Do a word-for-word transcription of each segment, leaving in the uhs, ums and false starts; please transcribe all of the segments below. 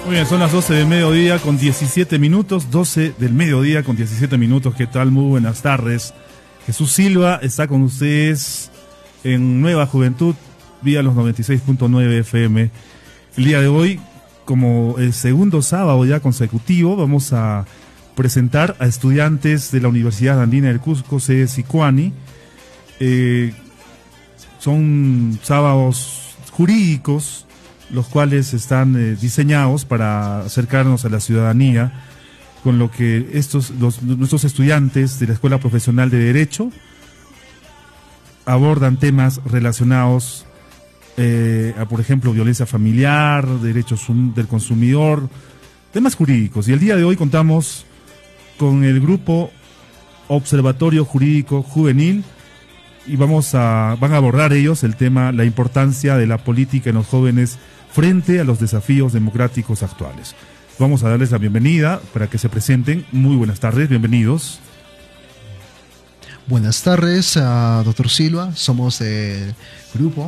Muy bien, son las doce del mediodía con diecisiete minutos, doce del mediodía con diecisiete minutos. ¿Qué tal? Muy buenas tardes. Jesús Silva está con ustedes en Nueva Juventud, vía los noventa y seis punto nueve F M. El día de hoy, como el segundo sábado ya consecutivo, vamos a presentar a estudiantes de la Universidad Andina del Cusco, sede Sicuani. Eh, son sábados jurídicos, los cuales están eh, diseñados para acercarnos a la ciudadanía, con lo que estos los, nuestros estudiantes de la Escuela Profesional de Derecho abordan temas relacionados eh, a, por ejemplo, violencia familiar, derechos del consumidor, temas jurídicos. Y el día de hoy contamos con el grupo Observatorio Jurídico Juvenil y vamos a van a abordar ellos el tema, la importancia de la política en los jóvenes frente a los desafíos democráticos actuales. Vamos a darles la bienvenida para que se presenten. Muy buenas tardes, bienvenidos. Buenas tardes, uh, doctor Silva, somos del grupo.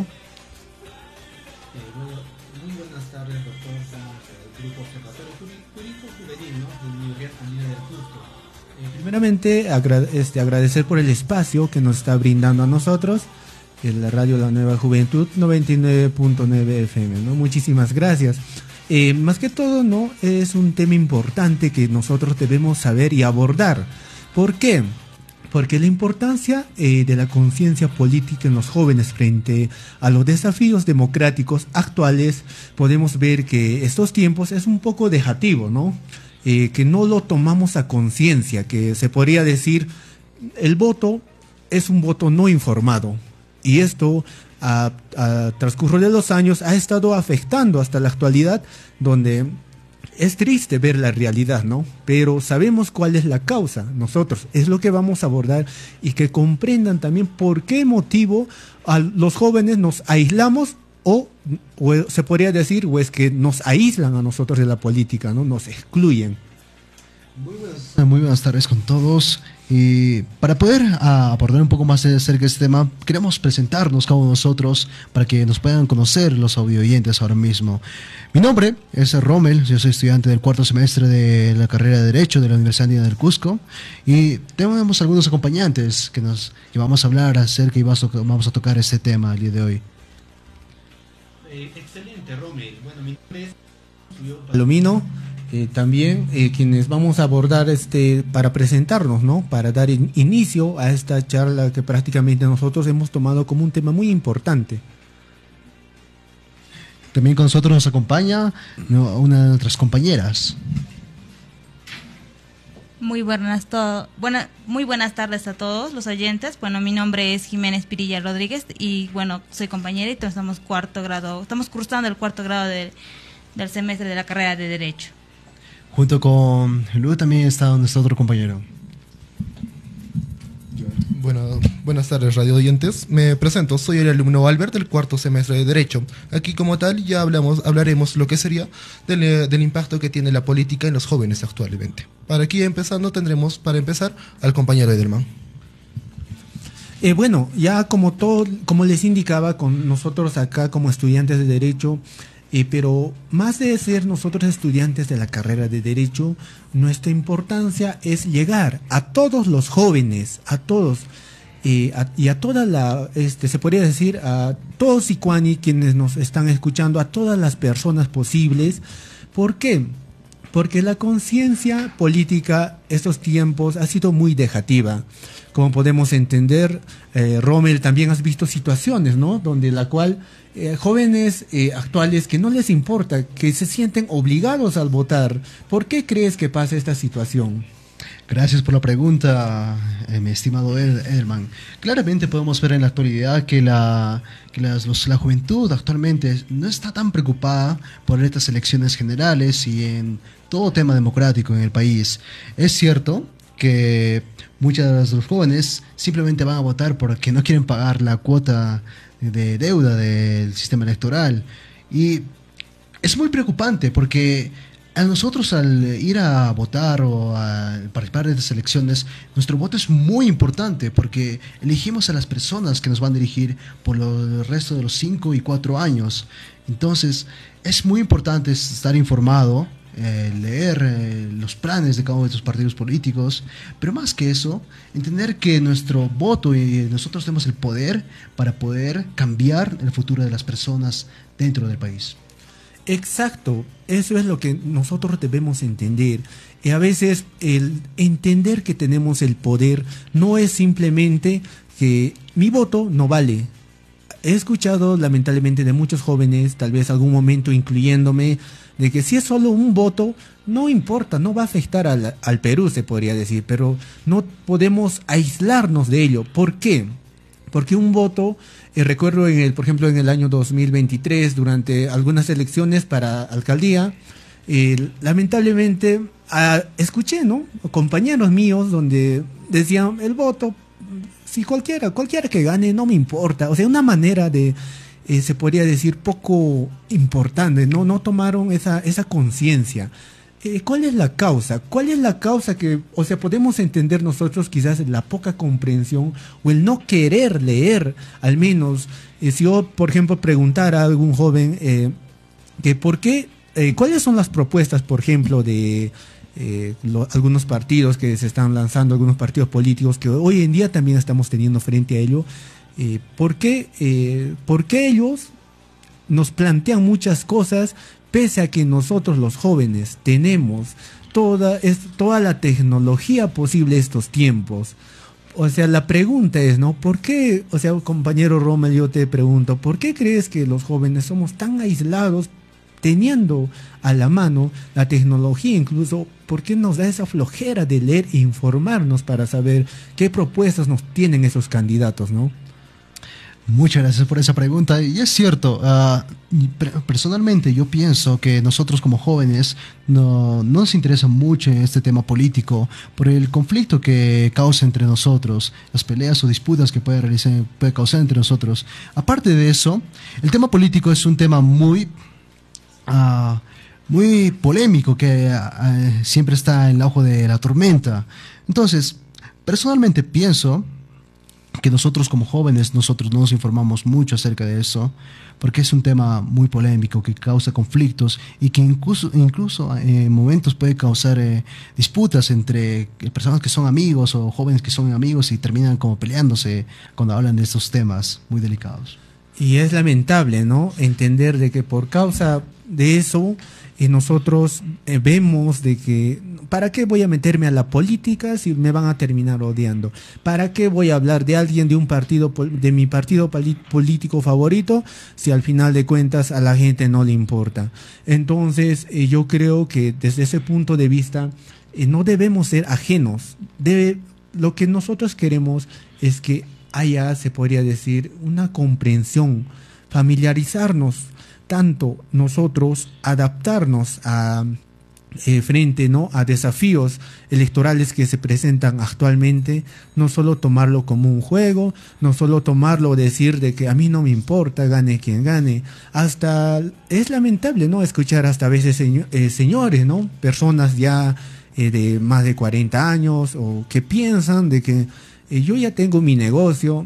Eh, muy buenas tardes, doctor, somos del grupo Observatorio Jurídico Juvenil, ¿no?, de la Universidad Andina del Cusco. Eh, primeramente, agra este, agradecer por el espacio que nos está brindando a nosotros, en la radio La Nueva Juventud, noventa y nueve punto nueve F M, ¿no? Muchísimas gracias. Eh, más que todo, ¿no?, es un tema importante que nosotros debemos saber y abordar. ¿Por qué? Porque la importancia eh, de la conciencia política en los jóvenes frente a los desafíos democráticos actuales, podemos ver que estos tiempos es un poco dejativo, ¿no? Eh, que no lo tomamos a conciencia, que se podría decir el voto es un voto no informado. Y esto, a, a transcurso de los años, ha estado afectando hasta la actualidad, donde es triste ver la realidad, ¿no? Pero sabemos cuál es la causa. Nosotros es lo que vamos a abordar y que comprendan también por qué motivo a los jóvenes nos aislamos o, o se podría decir, o es que nos aíslan a nosotros de la política, ¿no? Nos excluyen. Muy buenas, muy buenas tardes con todos. Y para poder uh, abordar un poco más acerca de este tema, queremos presentarnos como nosotros para que nos puedan conocer los audioyentes ahora mismo. Mi nombre es Rommel, yo soy estudiante del cuarto semestre de la carrera de Derecho de la Universidad Andina del Cusco y tenemos algunos acompañantes que nos que vamos a hablar acerca y vamos a tocar este tema el día de hoy. Eh, excelente, Rommel. Bueno, mi nombre es Palomino. Eh, también eh, quienes vamos a abordar este para presentarnos, ¿no?, para dar in inicio a esta charla que prácticamente nosotros hemos tomado como un tema muy importante. También con nosotros nos acompaña, ¿no?, una de nuestras compañeras. Muy buenas, to buena, muy buenas tardes a todos los oyentes. Bueno, mi nombre es Jiménez Pirilla Rodríguez y bueno, soy compañera y estamos cuarto grado, estamos cursando el cuarto grado de, del semestre de la carrera de Derecho. Junto con Lu también está nuestro otro compañero. Bueno, buenas tardes, radio oyentes. Me presento, soy el alumno Albert del cuarto semestre de Derecho. Aquí como tal ya hablamos, hablaremos lo que sería del, del impacto que tiene la política en los jóvenes actualmente. Para aquí empezando tendremos, para empezar, al compañero Edelman. Eh, bueno, ya como todo, como les indicaba, con nosotros acá como estudiantes de Derecho, Eh, pero más de ser nosotros estudiantes de la carrera de Derecho, nuestra importancia es llegar a todos los jóvenes, a todos, eh, a, y a toda la, este, se podría decir, a todos Sicuani quienes nos están escuchando, a todas las personas posibles. ¿Por qué? Porque la conciencia política estos tiempos ha sido muy dejativa. Como podemos entender, eh, Rommel, también has visto situaciones, ¿no?, donde la cual eh, jóvenes eh, actuales que no les importa, que se sienten obligados al votar. ¿Por qué crees que pasa esta situación? Gracias por la pregunta, eh, mi estimado Edelman. Claramente podemos ver en la actualidad que la, que las, los, la juventud actualmente no está tan preocupada por estas elecciones generales y en todo tema democrático en el país. Es cierto que muchos de los jóvenes simplemente van a votar porque no quieren pagar la cuota de deuda del sistema electoral. Y es muy preocupante porque a nosotros al ir a votar o a participar de estas elecciones, nuestro voto es muy importante porque elegimos a las personas que nos van a dirigir por lo- el resto de los cinco y cuatro años. Entonces, es muy importante estar informado, eh, leer eh, los planes de cada uno de estos partidos políticos, pero más que eso, entender que nuestro voto y nosotros tenemos el poder para poder cambiar el futuro de las personas dentro del país. Exacto, eso es lo que nosotros debemos entender. Y a veces el entender que tenemos el poder no es simplemente que mi voto no vale. He escuchado lamentablemente de muchos jóvenes, tal vez algún momento incluyéndome, de que si es solo un voto, no importa, no va a afectar al, al Perú, se podría decir, pero no podemos aislarnos de ello. ¿Por qué? Porque un voto, eh, recuerdo en el, por ejemplo en el año dos mil veintitrés, durante algunas elecciones para alcaldía, eh, lamentablemente ah, escuché, ¿no? Compañeros míos donde decían el voto, si cualquiera, cualquiera que gane, no me importa. O sea, una manera de, eh, se podría decir, poco importante, ¿no? No tomaron esa, esa conciencia. Eh, ¿Cuál es la causa? ¿Cuál es la causa que, o sea, podemos entender nosotros quizás la poca comprensión o el no querer leer, al menos, eh, si yo, por ejemplo, preguntara a algún joven eh, que por qué, eh, cuáles son las propuestas, por ejemplo, de eh, lo- algunos partidos que se están lanzando, algunos partidos políticos que hoy en día también estamos teniendo frente a ello, eh, ¿por qué, eh, por qué ellos nos plantean muchas cosas, pese a que nosotros los jóvenes tenemos toda, es, toda la tecnología posible estos tiempos? O sea, la pregunta es, ¿no? ¿Por qué, o sea, compañero Rommel, yo te pregunto, ¿por qué crees que los jóvenes somos tan aislados teniendo a la mano la tecnología? Incluso, ¿por qué nos da esa flojera de leer e informarnos para saber qué propuestas nos tienen esos candidatos, ¿no? Muchas gracias por esa pregunta. Y es cierto, ah, y per- personalmente yo pienso que nosotros como jóvenes no, no nos interesa mucho este tema político por el conflicto que causa entre nosotros, las peleas o disputas que puede, realizar, puede causar entre nosotros. Aparte de eso, el tema político es un tema muy, ah, muy polémico que ah, siempre está en el ojo de la tormenta. Entonces, personalmente pienso que nosotros como jóvenes, nosotros no nos informamos mucho acerca de eso, porque es un tema muy polémico que causa conflictos y que incluso, incluso en momentos puede causar eh, disputas entre personas que son amigos o jóvenes que son amigos y terminan como peleándose cuando hablan de estos temas muy delicados. Y es lamentable, ¿no? Entender de que por causa de eso eh, nosotros eh, vemos de que ¿para qué voy a meterme a la política si me van a terminar odiando? ¿Para qué voy a hablar de alguien de un partido pol- de mi partido poli- político favorito si al final de cuentas a la gente no le importa? Entonces eh, yo creo que desde ese punto de vista eh, no debemos ser ajenos. Debe, lo que nosotros queremos es que haya, se podría decir, una comprensión, familiarizarnos, tanto nosotros adaptarnos a eh, frente, ¿no?, a desafíos electorales que se presentan actualmente, no solo tomarlo como un juego, no solo tomarlo decir de que a mí no me importa, gane quien gane. Hasta es lamentable, ¿no?, escuchar hasta a veces seño, eh, señores, ¿no?, personas ya eh, de más de cuarenta años o que piensan de que eh, yo ya tengo mi negocio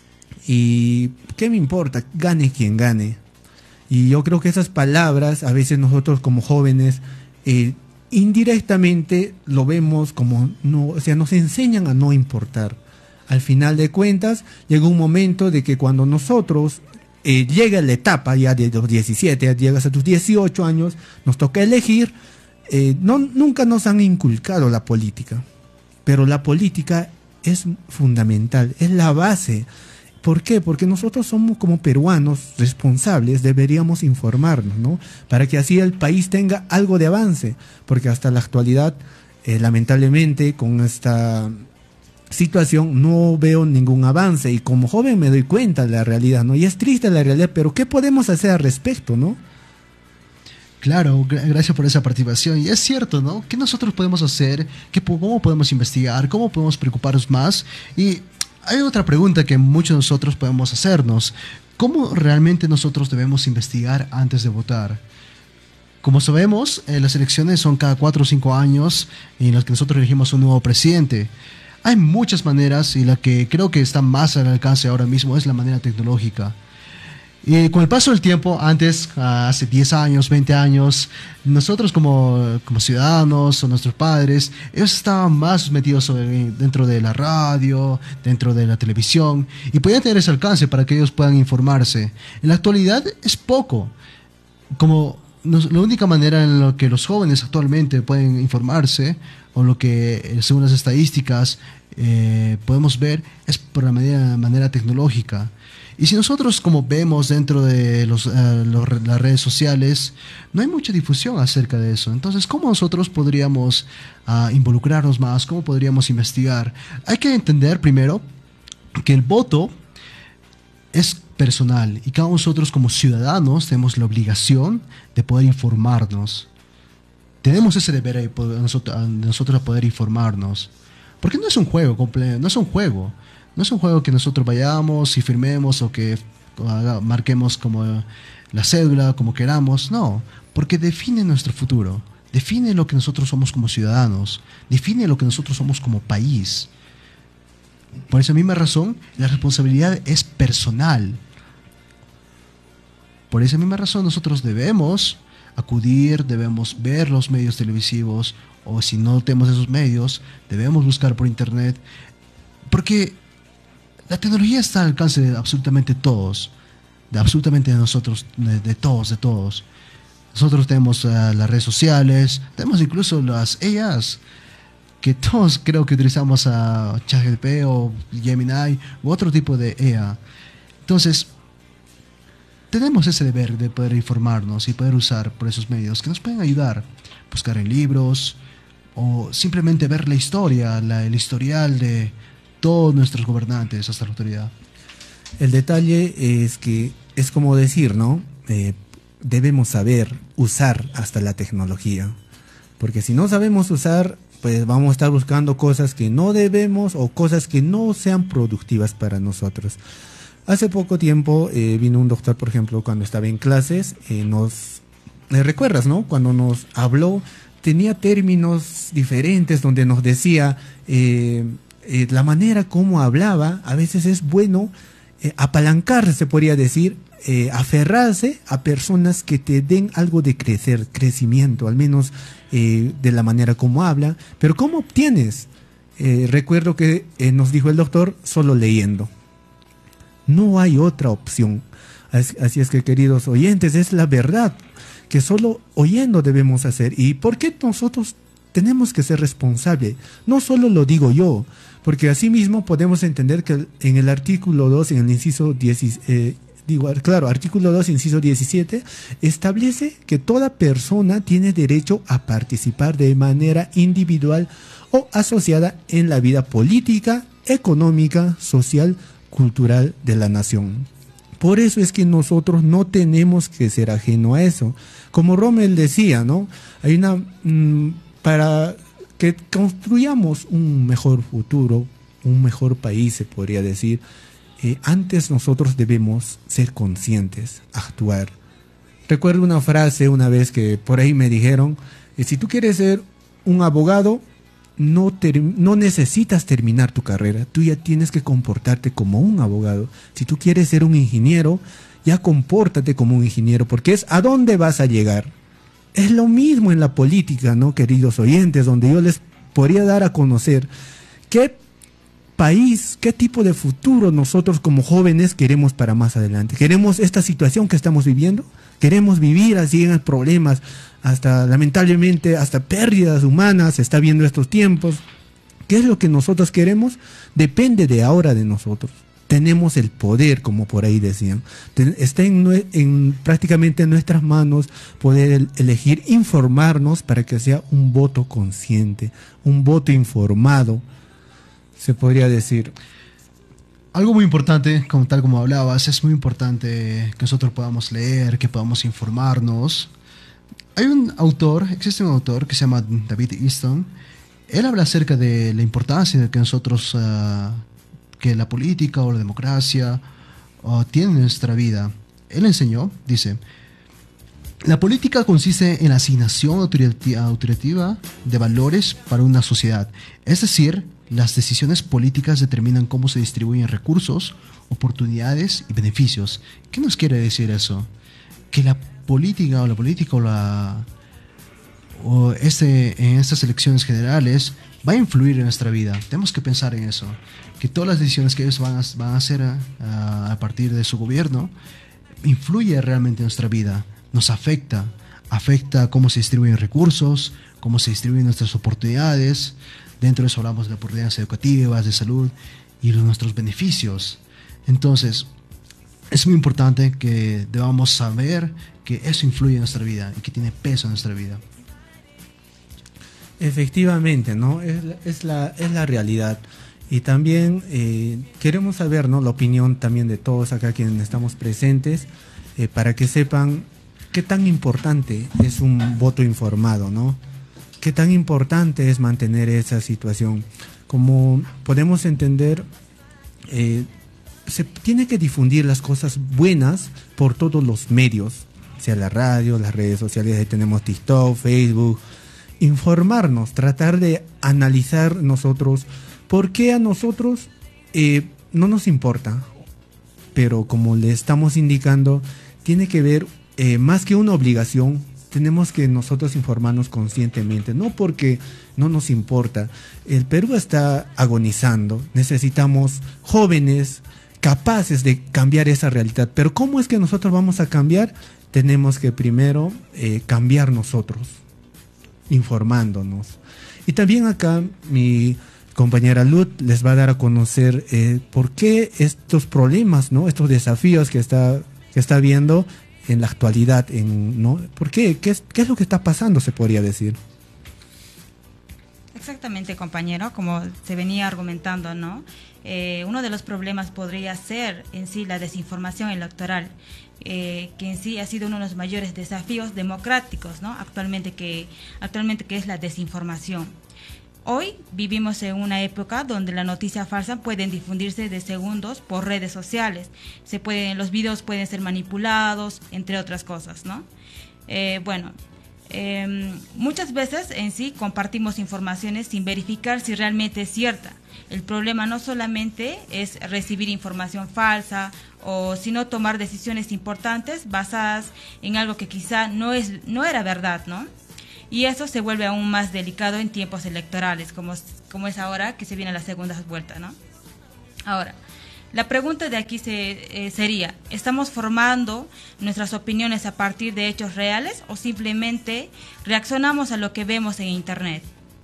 y ¿qué me importa? Gane quien gane. Y yo creo que esas palabras a veces nosotros como jóvenes eh, indirectamente lo vemos como, no, o sea, nos enseñan a no importar. Al final de cuentas llega un momento de que cuando nosotros eh, llega la etapa ya de los diecisiete, ya llegas a tus dieciocho años, nos toca elegir, eh, no, nunca nos han inculcado la política, pero la política es fundamental, es la base. ¿Por qué? Porque nosotros somos como peruanos responsables, deberíamos informarnos, ¿no? Para que así el país tenga algo de avance, porque hasta la actualidad, eh, lamentablemente, con esta situación no veo ningún avance y como joven me doy cuenta de la realidad, ¿no? Y es triste la realidad, pero ¿qué podemos hacer al respecto, no? Claro, gra- gracias por esa participación. Y es cierto, ¿no? ¿Qué nosotros podemos hacer? ¿Qué, po- ¿Cómo podemos investigar? ¿Cómo podemos preocuparnos más? Y hay otra pregunta que muchos de nosotros podemos hacernos. ¿Cómo realmente nosotros debemos investigar antes de votar? Como sabemos, eh, las elecciones son cada cuatro o cinco años en las que nosotros elegimos un nuevo presidente. Hay muchas maneras y la que creo que está más al alcance ahora mismo es la manera tecnológica. Y con el paso del tiempo, antes, hace diez años, veinte años, nosotros como, como ciudadanos o nuestros padres, ellos estaban más metidos dentro de la radio, dentro de la televisión, y podían tener ese alcance para que ellos puedan informarse. En la actualidad es poco. Como nos, la única manera en la que los jóvenes actualmente pueden informarse, o lo que según las estadísticas eh, podemos ver, es por la manera, manera tecnológica. Y si nosotros, como vemos dentro de los, uh, los, las redes sociales, no hay mucha difusión acerca de eso. Entonces, ¿cómo nosotros podríamos uh, involucrarnos más? ¿Cómo podríamos investigar? Hay que entender primero que el voto es personal y cada uno de nosotros como ciudadanos tenemos la obligación de poder informarnos. Tenemos ese deber de nosotros, nosotros a poder informarnos. Porque no es un juego, no es un juego. No es un juego que nosotros vayamos y firmemos o que marquemos como la cédula, como queramos. No, porque define nuestro futuro, define lo que nosotros somos como ciudadanos, define lo que nosotros somos como país. Por esa misma razón, la responsabilidad es personal. Por esa misma razón, nosotros debemos acudir, debemos ver los medios televisivos, o si no tenemos esos medios, debemos buscar por internet, porque la tecnología está al alcance de absolutamente todos, de absolutamente de nosotros, de, de todos, de todos. Nosotros tenemos uh, las redes sociales, tenemos incluso las A Is, que todos creo que utilizamos a ChatGPT o Gemini u otro tipo de A I. Entonces, tenemos ese deber de poder informarnos y poder usar por esos medios que nos pueden ayudar, buscar en libros o simplemente ver la historia, la, el historial de todos nuestros gobernantes hasta la autoridad. El detalle es que es como decir, ¿no? Eh, debemos saber usar hasta la tecnología, porque si no sabemos usar, pues vamos a estar buscando cosas que no debemos o cosas que no sean productivas para nosotros. Hace poco tiempo eh, vino un doctor, por ejemplo, cuando estaba en clases, eh, nos eh, recuerdas, ¿no? Cuando nos habló, tenía términos diferentes donde nos decía eh, Eh, la manera como hablaba. A veces es bueno eh, apalancarse, se podría decir, eh, aferrarse a personas que te den algo de crecer, crecimiento, al menos eh, de la manera como habla. Pero ¿cómo obtienes? Eh, recuerdo que eh, nos dijo el doctor, solo leyendo. No hay otra opción. Así, así es que, queridos oyentes, es la verdad que solo oyendo debemos hacer. ¿Y por qué nosotros tenemos que ser responsables? No solo lo digo yo, porque asimismo podemos entender que en el artículo dos, en el inciso diez, eh, digo, claro, artículo dos, inciso diecisiete, establece que toda persona tiene derecho a participar de manera individual o asociada en la vida política, económica, social, cultural de la nación. Por eso es que nosotros no tenemos que ser ajeno a eso. Como Rommel decía, ¿no? Hay una... Mmm, para que construyamos un mejor futuro, un mejor país, se podría decir, eh, antes nosotros debemos ser conscientes, actuar. Recuerdo una frase una vez que por ahí me dijeron, eh, si tú quieres ser un abogado, no, ter no necesitas terminar tu carrera, tú ya tienes que comportarte como un abogado. Si tú quieres ser un ingeniero, ya compórtate como un ingeniero, porque es a dónde vas a llegar. Es lo mismo en la política, ¿no, queridos oyentes? Donde yo les podría dar a conocer qué país, qué tipo de futuro nosotros como jóvenes queremos para más adelante. ¿Queremos esta situación que estamos viviendo? ¿Queremos vivir así en problemas, hasta lamentablemente, hasta pérdidas humanas? Se está viendo estos tiempos. ¿Qué es lo que nosotros queremos? Depende de ahora de nosotros. Tenemos el poder, como por ahí decían. Está en, en prácticamente en nuestras manos poder elegir informarnos para que sea un voto consciente, un voto informado, se podría decir. Algo muy importante, como tal como hablabas, es muy importante que nosotros podamos leer, que podamos informarnos. Hay un autor, existe un autor que se llama David Easton. Él habla acerca de la importancia de que nosotros... Uh, que la política o la democracia uh, tiene en nuestra vida. Él enseñó, dice, La política consiste en la asignación autoriti- autoritativa de valores para una sociedad. Es decir, las decisiones políticas determinan cómo se distribuyen recursos, oportunidades y beneficios. ¿Qué nos quiere decir eso? Que la política o la política o la o este en estas elecciones generales va a influir en nuestra vida. Tenemos que pensar en eso, que todas las decisiones que ellos van a, van a hacer a, a partir de su gobierno influye realmente en nuestra vida, nos afecta, afecta cómo se distribuyen recursos, cómo se distribuyen nuestras oportunidades. Dentro de eso hablamos de oportunidades educativas, de salud y de nuestros beneficios. Entonces, es muy importante que debamos saber que eso influye en nuestra vida y que tiene peso en nuestra vida. Efectivamente, ¿no? Es, la- es, la, es la realidad. Y también eh, queremos saber, ¿no?, la opinión también de todos acá quienes estamos presentes, eh, para que sepan qué tan importante es un voto informado, ¿no? Qué tan importante es mantener esa situación. Como podemos entender, eh, se tiene que difundir las cosas buenas por todos los medios, sea la radio, las redes sociales, ahí tenemos TikTok, Facebook, informarnos, tratar de analizar nosotros por qué a nosotros eh, no nos importa, pero como le estamos indicando, tiene que ver eh, más que una obligación, tenemos que nosotros informarnos conscientemente, no porque no nos importa. El Perú está agonizando, necesitamos jóvenes capaces de cambiar esa realidad, pero ¿cómo es que nosotros vamos a cambiar? Tenemos que primero eh, cambiar nosotros, informándonos. Y también acá mi compañera Luz les va a dar a conocer eh, por qué estos problemas, ¿no?, estos desafíos que está, que está viendo en la actualidad, en, ¿no? ¿Por qué? ¿Qué es, qué es lo que está pasando, se podría decir? Exactamente, compañero, como se venía argumentando, ¿no? Eh, uno de los problemas podría ser en sí la desinformación electoral, eh, que en sí ha sido uno de los mayores desafíos democráticos, ¿no?, actualmente que, actualmente que es la desinformación. Hoy vivimos en una época donde la noticia falsa pueden difundirse de segundos por redes sociales. Se pueden, los videos pueden ser manipulados, entre otras cosas, ¿no? Eh, bueno, eh, muchas veces en sí compartimos informaciones sin verificar si realmente es cierta. El problema no solamente es recibir información falsa o sino tomar decisiones importantes basadas en algo que quizá no es, no era verdad, ¿no? Y eso se vuelve aún más delicado en tiempos electorales, como, como es ahora que se viene la segunda vuelta, ¿no? Ahora, la pregunta de aquí se, eh, sería, ¿estamos formando nuestras opiniones a partir de hechos reales o simplemente reaccionamos a lo que vemos en Internet?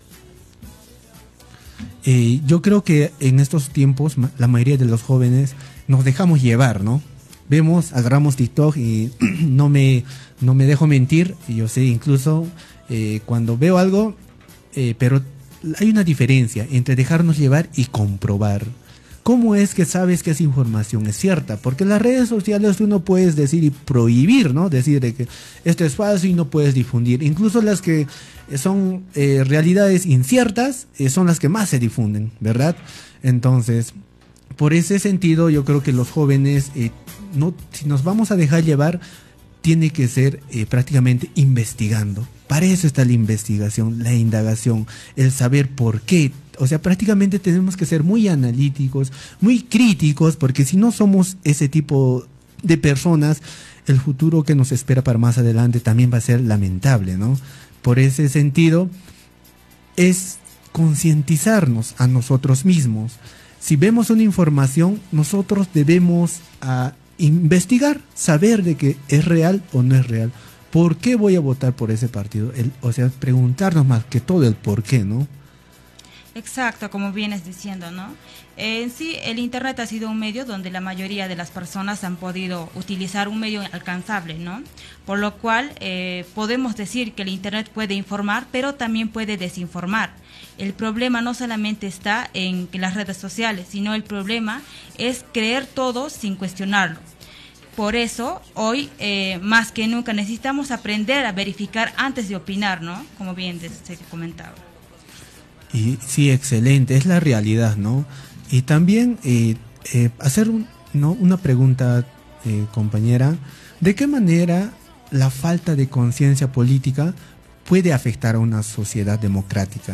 Eh, yo creo que en estos tiempos ma- la mayoría de los jóvenes nos dejamos llevar, ¿no? Vemos, agarramos TikTok y no me, no me dejo mentir, y yo sé incluso eh, cuando veo algo, eh, pero hay una diferencia entre dejarnos llevar y comprobar. ¿Cómo es que sabes que esa información es cierta? Porque en las redes sociales tú no puedes decir y prohibir, ¿no? Decir de que esto es falso y no puedes difundir. Incluso las que son eh, realidades inciertas eh, son las que más se difunden, ¿verdad? Entonces, por ese sentido, yo creo que los jóvenes, eh, no, si nos vamos a dejar llevar, tiene que ser eh, prácticamente investigando. Para eso está la investigación, la indagación, el saber por qué. O sea, prácticamente tenemos que ser muy analíticos, muy críticos, porque si no somos ese tipo de personas, el futuro que nos espera para más adelante también va a ser lamentable, ¿no? Por ese sentido, es concientizarnos a nosotros mismos. Si vemos una información, nosotros debemos a, investigar, saber de que es real o no es real. ¿Por qué voy a votar por ese partido? El, o sea, preguntarnos más que todo el por qué, ¿no? Exacto, como vienes diciendo, ¿no? Eh, en sí, el Internet ha sido un medio donde la mayoría de las personas han podido utilizar un medio alcanzable, ¿no? Por lo cual eh, podemos decir que el Internet puede informar, pero también puede desinformar. El problema no solamente está en las redes sociales, sino el problema es creer todo sin cuestionarlo. Por eso, hoy, eh, más que nunca, necesitamos aprender a verificar antes de opinar, ¿no? Como bien se comentaba. Y sí, excelente, es la realidad, ¿no? Y también eh, eh, hacer un, ¿no? una pregunta, eh, compañera, ¿de qué manera la falta de conciencia política puede afectar a una sociedad democrática?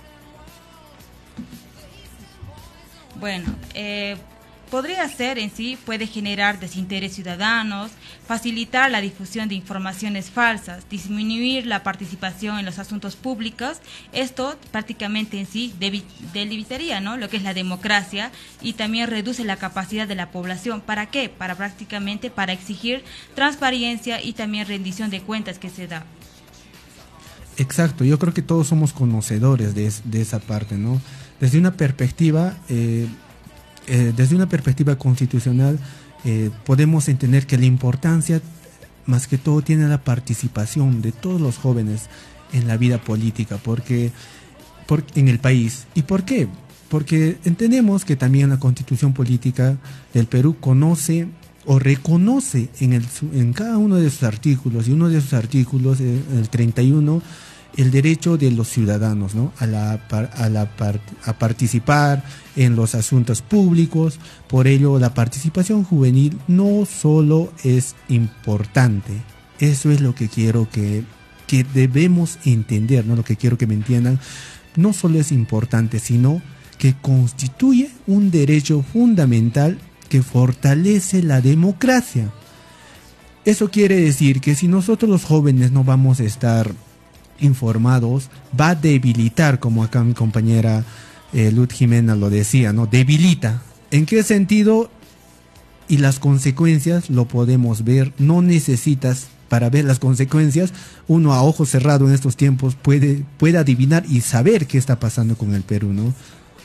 Bueno, eh, podría ser en sí, puede generar desinterés ciudadanos, facilitar la difusión de informaciones falsas, disminuir la participación en los asuntos públicos. Esto prácticamente en sí debi- debilitaría, ¿no?, lo que es la democracia, y también reduce la capacidad de la población. ¿Para qué? Para prácticamente para exigir transparencia y también rendición de cuentas que se da. Exacto, yo creo que todos somos conocedores de, es- de esa parte, ¿no? Desde una perspectiva, eh, eh, desde una perspectiva constitucional, eh, podemos entender que la importancia, más que todo, tiene la participación de todos los jóvenes en la vida política, porque, por, en el país. ¿Y por qué? Porque entendemos que también la Constitución política del Perú conoce o reconoce en, el, en cada uno de sus artículos, y uno de sus artículos, el treinta y uno, el derecho de los ciudadanos, ¿no?, a, la, a, la, a participar en los asuntos públicos. Por ello, la participación juvenil no solo es importante, eso es lo que quiero que, que debemos entender, ¿no?, lo que quiero que me entiendan. No solo es importante, sino que constituye un derecho fundamental que fortalece la democracia. Eso quiere decir que si nosotros los jóvenes no vamos a estar informados, va a debilitar, como acá mi compañera eh, Luz Jimena lo decía, ¿no? Debilita. ¿En qué sentido? Y las consecuencias lo podemos ver. No necesitas, para ver las consecuencias, uno a ojo cerrado en estos tiempos puede, puede adivinar y saber qué está pasando con el Perú, ¿no?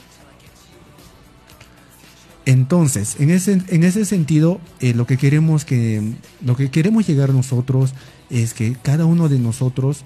Entonces, en ese, en ese sentido, eh, lo que queremos que, lo que queremos llegar nosotros es que cada uno de nosotros,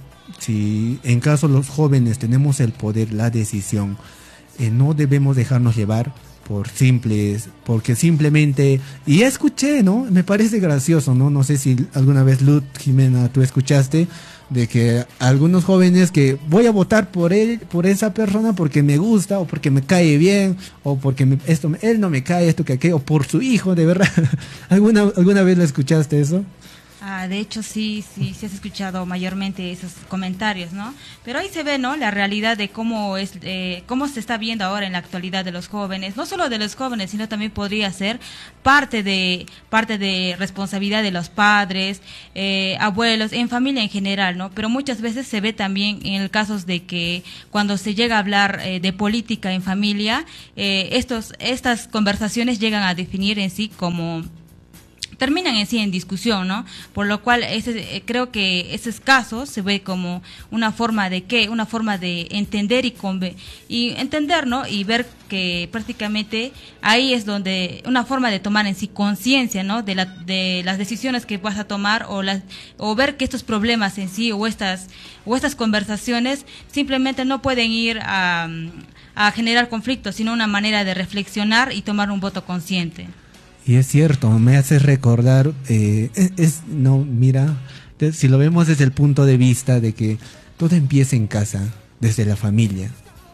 si en caso los jóvenes tenemos el poder, la decisión, eh, no debemos dejarnos llevar por simples, porque simplemente, y ya escuché, ¿no? Me parece gracioso, ¿no? No sé si alguna vez, Luz Jimena, tú escuchaste de que algunos jóvenes que voy a votar por él, por esa persona porque me gusta, o porque me cae bien, o porque me, esto, él no me cae, esto que aquello, o por su hijo, de verdad. ¿Alguna, alguna vez lo escuchaste eso? Ah, de hecho sí, sí, sí has escuchado mayormente esos comentarios, ¿no? Pero ahí se ve, ¿no?, la realidad de cómo es, eh, cómo se está viendo ahora en la actualidad de los jóvenes, no solo de los jóvenes, sino también podría ser parte de parte de responsabilidad de los padres, eh, abuelos, en familia en general, ¿no? Pero muchas veces se ve también en el casos de que cuando se llega a hablar eh, de política en familia, eh, estos estas conversaciones llegan a definir en sí como terminan en sí en discusión, ¿no? Por lo cual ese, eh, creo que esos casos se ve como una forma de qué, una forma de entender y conve y entender, ¿no? Y ver que prácticamente ahí es donde una forma de tomar en sí conciencia, ¿no?, de la de las decisiones que vas a tomar, o las o ver que estos problemas en sí o estas o estas conversaciones simplemente no pueden ir a, a generar conflictos, sino una manera de reflexionar y tomar un voto consciente. Y es cierto, me hace recordar, eh, es, es, no, mira, te, si lo vemos desde el punto de vista de que todo empieza en casa, desde la familia.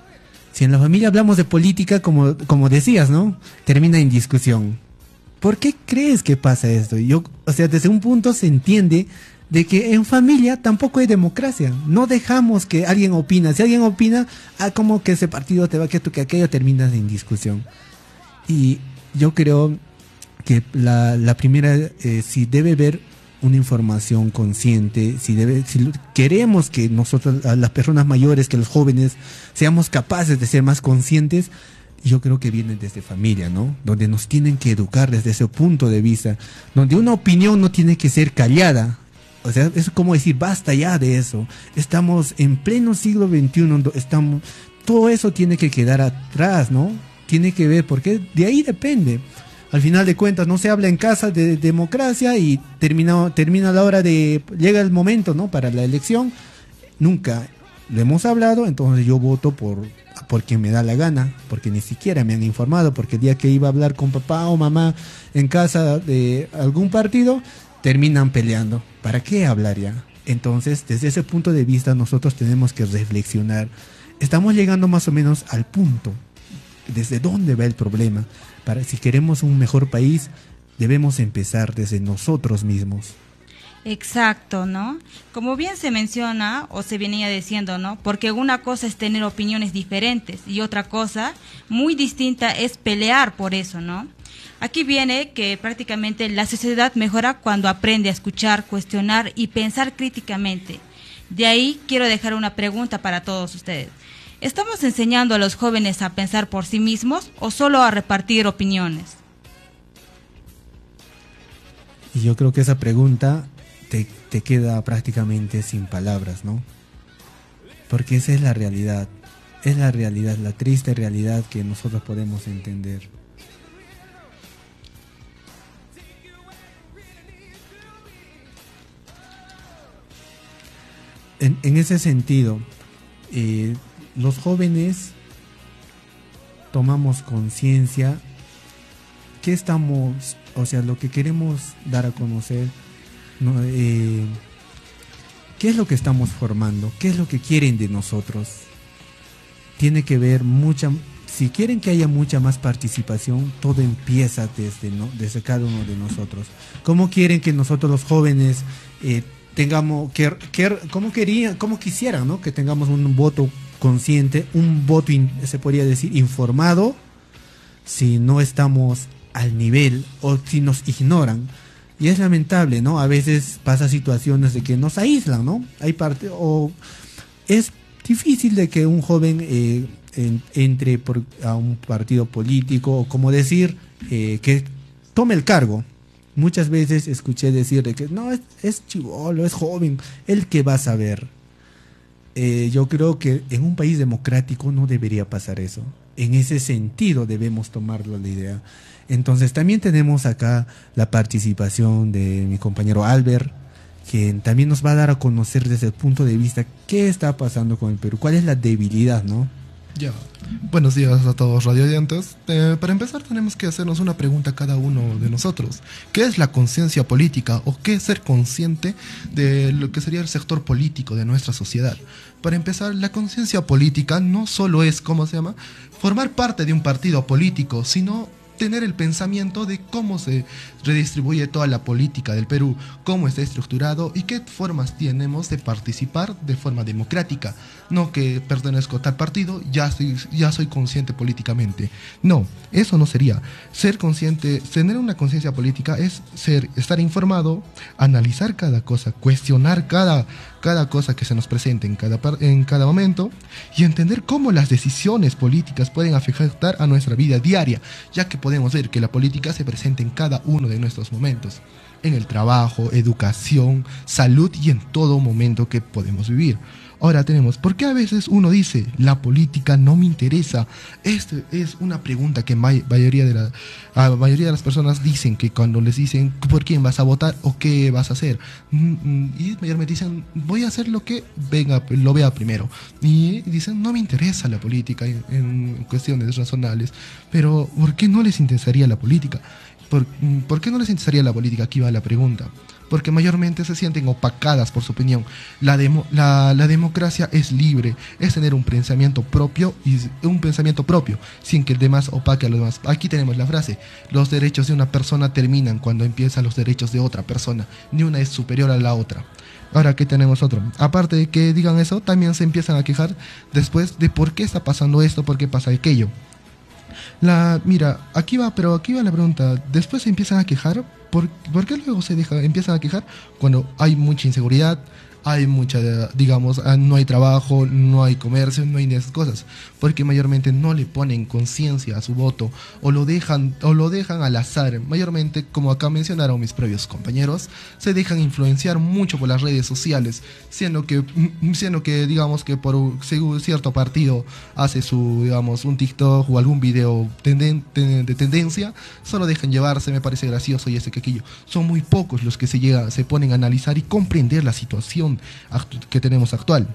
Si en la familia hablamos de política, como, como decías, ¿no?, termina en discusión. ¿Por qué crees que pasa esto? Yo, o sea, desde un punto se entiende de que en familia tampoco hay democracia. No dejamos que alguien opina. Si alguien opina, ah, como que ese partido te va, que esto, que aquello, terminas en discusión. Y yo creo que la, la primera, eh, si debe haber una información consciente, si debe, si queremos que nosotros, las personas mayores, que los jóvenes, seamos capaces de ser más conscientes, yo creo que viene desde familia, ¿no? Donde nos tienen que educar desde ese punto de vista, donde una opinión no tiene que ser callada. O sea, es como decir, basta ya de eso. Estamos en pleno siglo veintiuno, estamos, todo eso tiene que quedar atrás, ¿no? Tiene que ver, porque de ahí depende. Al final de cuentas no se habla en casa de democracia y termina, termina la hora de, llega el momento, ¿no?, para la elección. Nunca lo hemos hablado, entonces yo voto por, por quien me da la gana, porque ni siquiera me han informado, porque el día que iba a hablar con papá o mamá en casa de algún partido, terminan peleando. ¿Para qué hablar ya? Entonces, desde ese punto de vista nosotros tenemos que reflexionar. Estamos llegando más o menos al punto. ¿Desde dónde va el problema? Para, si queremos un mejor país, debemos empezar desde nosotros mismos. Exacto, ¿no? Como bien se menciona o se venía diciendo, ¿no? Porque una cosa es tener opiniones diferentes y otra cosa muy distinta es pelear por eso, ¿no? Aquí viene que prácticamente la sociedad mejora cuando aprende a escuchar, cuestionar y pensar críticamente. De ahí quiero dejar una pregunta para todos ustedes. ¿Estamos enseñando a los jóvenes a pensar por sí mismos o solo a repartir opiniones? Y yo creo que esa pregunta te, te queda prácticamente sin palabras, ¿no? Porque esa es la realidad, es la realidad, la triste realidad que nosotros podemos entender. En, en ese sentido, eh, los jóvenes tomamos conciencia que estamos, o sea, lo que queremos dar a conocer, ¿no? eh, ¿Qué es lo que estamos formando? ¿Qué es lo que quieren de nosotros? Tiene que ver mucha, si quieren que haya mucha más participación, todo empieza desde, ¿no? desde cada uno de nosotros. ¿Cómo quieren que nosotros los jóvenes eh, tengamos, que, que, cómo querían, cómo quisieran, ¿no? que tengamos un voto consciente, un voto, in, se podría decir, informado, si no estamos al nivel o si nos ignoran? Y es lamentable, ¿no? A veces pasa situaciones de que nos aíslan, ¿no? Hay parte, o es difícil de que un joven eh, en, entre por, a un partido político, o como decir, eh, que tome el cargo. Muchas veces escuché decir de que no, es, es chibolo, es joven, ¿el que va a saber? Eh, yo creo que en un país democrático no debería pasar eso. En ese sentido debemos tomarlo la idea. Entonces también tenemos acá la participación de mi compañero Albert, que también nos va a dar a conocer desde el punto de vista qué está pasando con el Perú, cuál es la debilidad, ¿no? Ya. Buenos días a todos radioyentes. Eh, para empezar tenemos que hacernos una pregunta a cada uno de nosotros. ¿Qué es la conciencia política o qué es ser consciente de lo que sería el sector político de nuestra sociedad? Para empezar, la conciencia política no solo es, ¿cómo se llama?, formar parte de un partido político, sino tener el pensamiento de cómo se redistribuye toda la política del Perú, cómo está estructurado y qué formas tenemos de participar de forma democrática. No que pertenezco a tal partido, ya soy, ya soy consciente políticamente. No, eso no sería. Ser consciente, tener una conciencia política es ser, estar informado, analizar cada cosa, cuestionar cada, cada cosa que se nos presente en cada, en cada momento y entender cómo las decisiones políticas pueden afectar a nuestra vida diaria, ya que podemos ver que la política se presenta en cada uno de nuestros momentos, en el trabajo, educación, salud y en todo momento que podemos vivir. Ahora tenemos, ¿por qué a veces uno dice, la política no me interesa? Esta es una pregunta que la mayoría de la, la mayoría de las personas dicen, que cuando les dicen, ¿por quién vas a votar o qué vas a hacer? Y mayormente dicen, voy a hacer lo que venga, lo vea primero. Y dicen, no me interesa la política en, en cuestiones razonables. Pero, ¿por qué no les interesaría la política? ¿Por, ¿Por qué no les interesaría la política? Aquí va la pregunta. Porque mayormente se sienten opacadas por su opinión. La, demo, la, la democracia es libre, es tener un pensamiento propio y un pensamiento propio, sin que el demás opaque a los demás. Aquí tenemos la frase: los derechos de una persona terminan cuando empiezan los derechos de otra persona. Ni una es superior a la otra. Ahora, ¿qué tenemos otro? Aparte de que digan eso, también se empiezan a quejar después de por qué está pasando esto, por qué pasa aquello. La, mira, aquí va, pero aquí va la pregunta. Después se empiezan a quejar. ¿Por, ¿Por qué luego se deja, empiezan a quejar? Cuando hay mucha inseguridad, hay mucha, digamos, no hay trabajo, no hay comercio, no hay esas cosas, porque mayormente no le ponen conciencia a su voto o lo dejan o lo dejan al azar. Mayormente, como acá mencionaron mis previos compañeros, se dejan influenciar mucho por las redes sociales, siendo que siendo que digamos que por un cierto partido hace su, digamos, un TikTok o algún video tenden, ten, de tendencia, solo dejan llevarse, me parece gracioso y ese que aquello. Son muy pocos los que se llega, se ponen a analizar y comprender la situación que tenemos actual.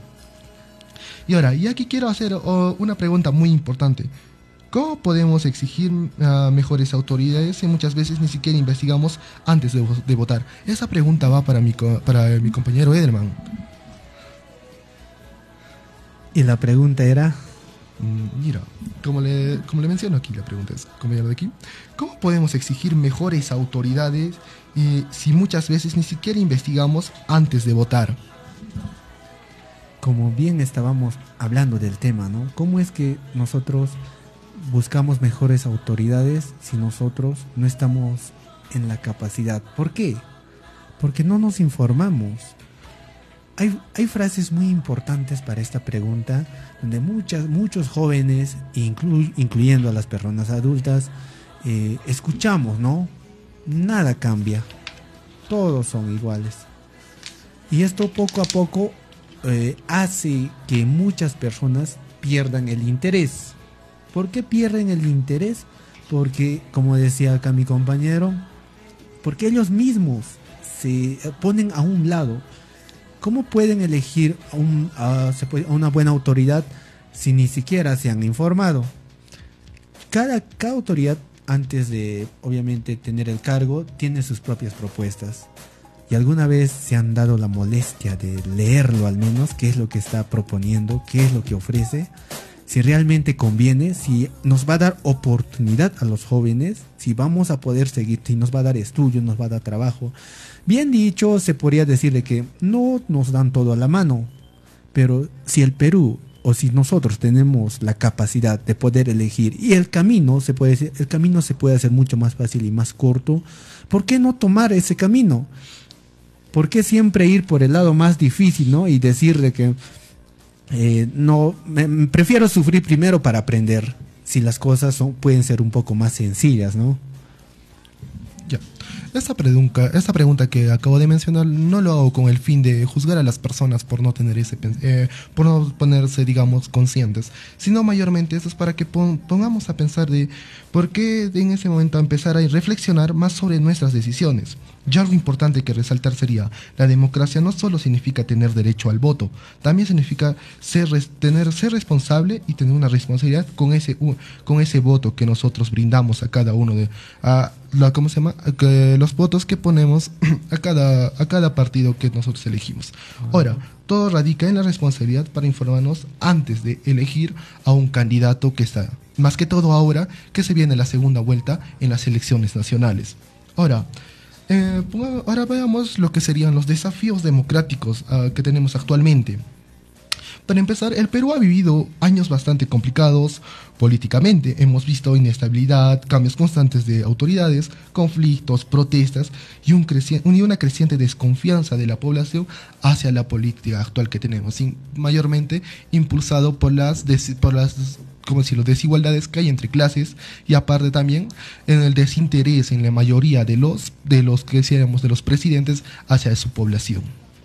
Y ahora, y aquí quiero hacer oh, una pregunta muy importante. ¿Cómo podemos exigir uh, mejores autoridades si muchas veces ni siquiera investigamos antes de, de votar? Esa pregunta va para mi, para mi compañero Edelman. Y la pregunta era... Mm, Mira, como le, como le menciono aquí, la pregunta es, compañero de aquí, ¿cómo podemos exigir mejores autoridades eh, si muchas veces ni siquiera investigamos antes de votar? Como bien estábamos hablando del tema, ¿no? ¿Cómo es que nosotros buscamos mejores autoridades si nosotros no estamos en la capacidad? ¿Por qué? Porque no nos informamos. Hay, hay frases muy importantes para esta pregunta, donde muchas, muchos jóvenes, inclu, incluyendo a las personas adultas, eh, escuchamos, ¿no? Nada cambia, todos son iguales. Y esto poco a poco eh, hace que muchas personas pierdan el interés. ¿Por qué pierden el interés? Porque, como decía acá mi compañero, porque ellos mismos se ponen a un lado. ¿Cómo pueden elegir a, un, a, a una buena autoridad si ni siquiera se han informado? Cada, cada autoridad, antes de obviamente tener el cargo, tiene sus propias propuestas. ¿Y alguna vez se han dado la molestia de leerlo al menos? ¿Qué es lo que está proponiendo? ¿Qué es lo que ofrece? Si realmente conviene, si nos va a dar oportunidad a los jóvenes, si vamos a poder seguir, si nos va a dar estudio, nos va a dar trabajo. Bien dicho, se podría decir de que no nos dan todo a la mano, pero si el Perú o si nosotros tenemos la capacidad de poder elegir y el camino se puede decir, el camino se puede hacer mucho más fácil y más corto, ¿por qué no tomar ese camino? ¿Por qué siempre ir por el lado más difícil, ¿no? Y decir de que eh, no, me, prefiero sufrir primero para aprender, si las cosas son, pueden ser un poco más sencillas, ¿no? Ya. Esta pregunta, esta pregunta que acabo de mencionar no lo hago con el fin de juzgar a las personas por no tener ese, eh, por no ponerse, digamos, conscientes, sino mayormente esto es para que pon, pongamos a pensar de por qué en ese momento empezar a reflexionar más sobre nuestras decisiones. Y algo importante que resaltar sería, la democracia no solo significa tener derecho al voto, también significa ser, tener, ser responsable y tener una responsabilidad con ese, con ese voto que nosotros brindamos a cada uno de, a la, ¿cómo se llama? Que los votos que ponemos a cada, a cada partido que nosotros elegimos. Ahora, todo radica en la responsabilidad para informarnos antes de elegir a un candidato que está, más que todo ahora que se viene la segunda vuelta en las elecciones nacionales. Ahora, Eh, ahora veamos lo que serían los desafíos democráticos uh, que tenemos actualmente. Para empezar, el Perú ha vivido años bastante complicados políticamente. Hemos visto inestabilidad, cambios constantes de autoridades, conflictos, protestas y, un creci- y una creciente desconfianza de la población hacia la política actual que tenemos, y mayormente impulsado por las, des- por las como decirlo, desigualdades que hay entre clases, y aparte también en el desinterés en la mayoría de los de los que decíamos de los presidentes hacia su población.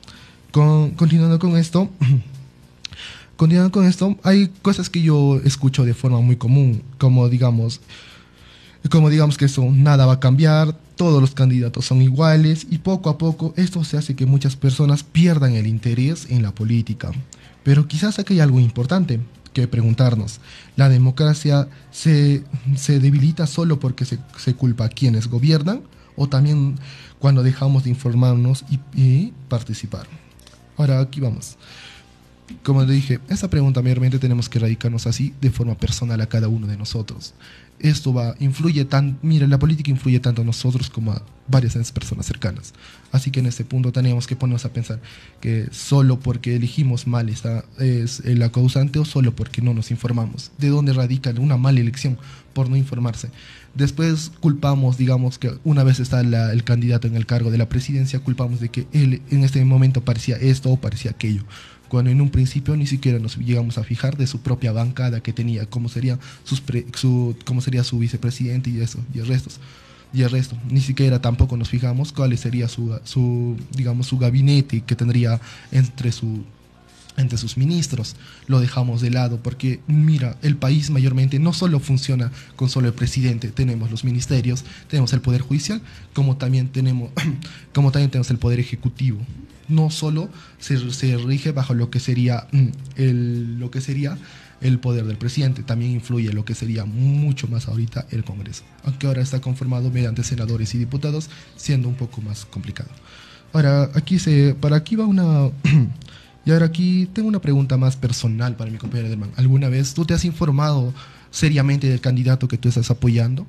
Con, continuando con esto, continuando con esto, hay cosas que yo escucho de forma muy común, como digamos, como digamos que eso nada va a cambiar, todos los candidatos son iguales, y poco a poco esto se hace que muchas personas pierdan el interés en la política. Pero quizás aquí hay algo importante que preguntarnos. ¿La democracia se, se debilita solo porque se, se culpa a quienes gobiernan, o también cuando dejamos de informarnos y, y participar? Ahora aquí vamos. Como le dije, esta pregunta mayormente tenemos que radicarnos así de forma personal a cada uno de nosotros. Esto va, influye tan, mira, la política influye tanto a nosotros como a varias personas cercanas. Así que en este punto tenemos que ponernos a pensar que solo porque elegimos mal esta es la causante, o solo porque no nos informamos. ¿De dónde radica una mala elección? Por no informarse. Después culpamos, digamos que una vez está la, el candidato en el cargo de la presidencia, culpamos de que él en este momento parecía esto o parecía aquello, cuando en un principio ni siquiera nos llegamos a fijar de su propia bancada que tenía, cómo sería, sus pre, su, cómo sería su vicepresidente y eso, y el resto. Y el resto, ni siquiera tampoco nos fijamos cuál sería su, su digamos, su gabinete que tendría entre, su, entre sus ministros. Lo dejamos de lado porque, mira, el país mayormente no solo funciona con solo el presidente, tenemos los ministerios, tenemos el poder judicial, como también tenemos, como también tenemos el poder ejecutivo. No solo se, se rige bajo lo que sería el, lo que sería el poder del presidente, también influye lo que sería mucho más ahorita el Congreso, aunque ahora está conformado mediante senadores y diputados, siendo un poco más complicado. Ahora, aquí se, para aquí va una, Y ahora aquí tengo una pregunta más personal para mi compañero Derman. ¿Alguna vez tú te has informado seriamente del candidato que tú estás apoyando?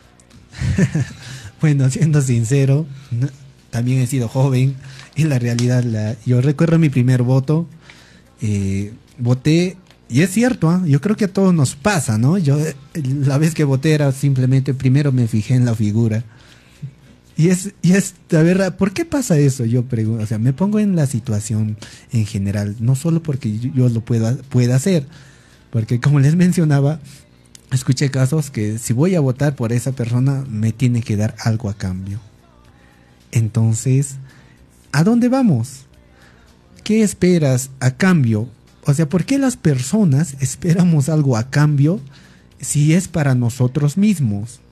Bueno, siendo sincero, no, también he sido joven y la realidad, la, yo recuerdo mi primer voto, eh, voté, y es cierto, ¿eh? Yo creo que a todos nos pasa, ¿no? Yo eh, la vez que voté era simplemente, primero me fijé en la figura. Y es, y es, la verdad, ¿por qué pasa eso? Yo pregunto, o sea, me pongo en la situación en general, no solo porque yo, yo lo pueda, pueda hacer, porque como les mencionaba, escuché casos que si voy a votar por esa persona, me tiene que dar algo a cambio. Entonces, ¿a dónde vamos? ¿Qué esperas a cambio? O sea, ¿por qué las personas esperamos algo a cambio si es para nosotros mismos?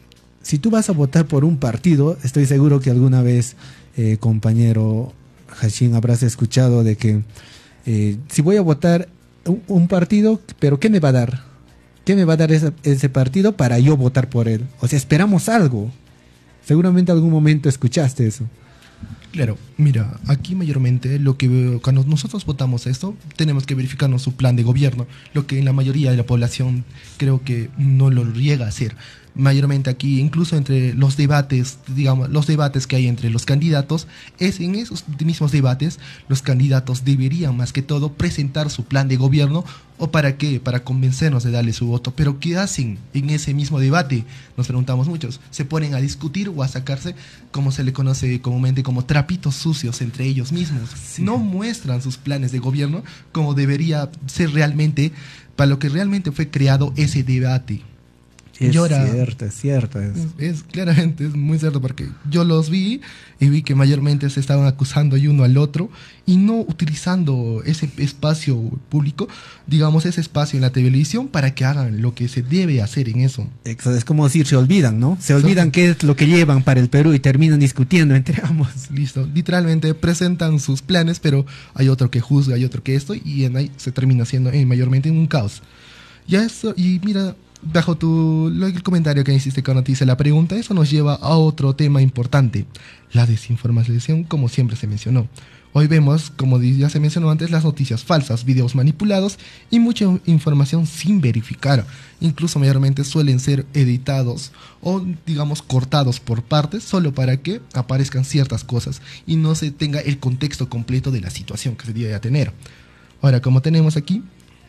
Si tú vas a votar por un partido, estoy seguro que alguna vez, eh, compañero Hashim, habrás escuchado de que eh, si voy a votar un, un partido, ¿pero qué me va a dar? ¿Qué me va a dar ese, ese partido para yo votar por él? O sea, esperamos algo. Seguramente algún momento escuchaste eso. Claro, mira, aquí mayormente lo que cuando nosotros votamos esto, tenemos que verificarnos su plan de gobierno, lo que en la mayoría de la población creo que no lo llega a hacer. Mayormente aquí, incluso entre los debates, digamos, los debates que hay entre los candidatos, es en esos mismos debates, los candidatos deberían más que todo presentar su plan de gobierno. ¿O para qué? Para convencernos de darle su voto. Pero ¿qué hacen en ese mismo debate? Nos preguntamos muchos. Se ponen a discutir o a sacarse, como se le conoce comúnmente, como trapitos sucios entre ellos mismos. Sí. No muestran sus planes de gobierno como debería ser realmente, para lo que realmente fue creado ese debate. Es ahora, cierto, es cierto. Es. es claramente, es muy cierto, porque yo los vi y vi que mayormente se estaban acusando y uno al otro y no utilizando ese espacio público, digamos ese espacio en la televisión para que hagan lo que se debe hacer en eso. Es como decir, se olvidan, ¿no? Se olvidan so, qué es lo que llevan para el Perú y terminan discutiendo entre ambos. Listo, literalmente presentan sus planes, pero hay otro que juzga, hay otro que esto, y en ahí se termina haciendo eh, mayormente un caos. Ya eso, y mira, bajo tu el comentario que hiciste con noticia, la pregunta, eso nos lleva a otro tema importante, la desinformación, como siempre se mencionó. Hoy vemos, como ya se mencionó antes, las noticias falsas, videos manipulados y mucha información sin verificar. Incluso mayormente suelen ser editados o, digamos, cortados por partes solo para que aparezcan ciertas cosas y no se tenga el contexto completo de la situación que se debe tener. Ahora, como tenemos aquí,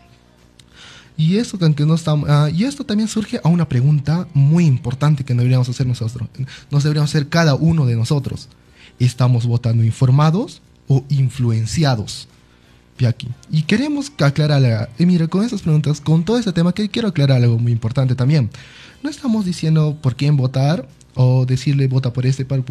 Y esto, aunque no está, uh, y esto también surge a una pregunta muy importante que deberíamos hacer nosotros. Nos deberíamos hacer cada uno de nosotros. ¿Estamos votando informados o influenciados? Y aquí. Y queremos aclarar, y mira, con estas preguntas, con todo este tema, que quiero aclarar algo muy importante también. No estamos diciendo por quién votar o decirle vota por este, por